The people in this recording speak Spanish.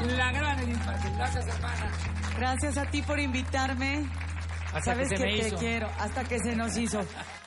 La gran Edith Márquez. Gracias, hermana. Gracias a ti por invitarme. Hasta Sabes que se me te hizo. quiero, hasta que se nos hizo.